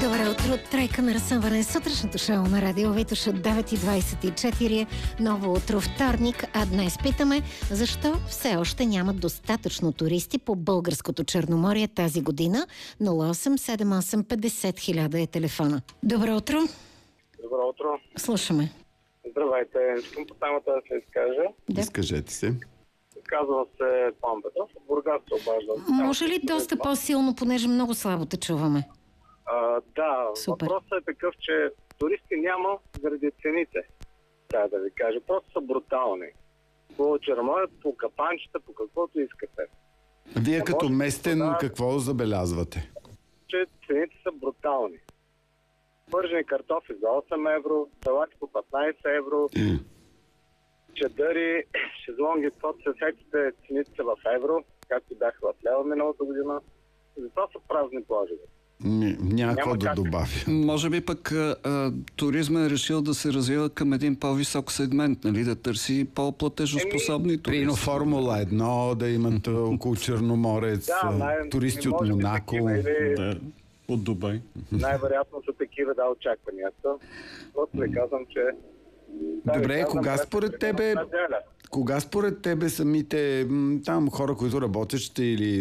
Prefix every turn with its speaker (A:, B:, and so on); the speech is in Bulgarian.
A: Добро утро, Тройка на разсъмване. Сутрешното шоу на Радио Витоша 9:24. Ново утро, вторник, а днес питаме защо все още нямат достатъчно туристи по българското Черноморие тази година. 0878 50 000 е телефона. Добро утро.
B: Добро утро.
A: Слушаме.
B: Здравейте, искам по темата да се изкажа.
A: Да.
C: Изкажете се.
B: Казвам се Пламен Петров, от Бургас се обаждам.
A: Може ли доста по-силно, понеже много слабо те чуваме?
B: Да,
A: Супер.
B: въпросът е такъв, че туристи няма заради цените. Трябва да ви кажа. Просто са брутални. По Черноморие, по капанчета, по каквото искате.
C: Вие
B: Не
C: като
B: може
C: местен
B: да-
C: какво забелязвате?
B: Че цените са брутални. Пържени картофи за 8 евро, салати по 15 евро, чадъри, шезлонги, каквото се сетите, цените са в евро, както бяха в лева миналата година. Затова са празни плажове.
C: Няма какво
B: Няма
C: да
B: как.
C: добавя.
D: Може би пък туризма е решил да се развива към един по-висок сегмент, нали? Да търси по-платежоспособни
C: Прино
D: туристи.
C: Формула 1, да имат около Черноморец, туристи от
B: може би
C: Монако.
B: такива, или
D: Да, от Дубай.
B: най-вероятно са такива очакванията. Просто ви казвам, че...
C: Добре, кога според тебе самите там хора, които работят, ще или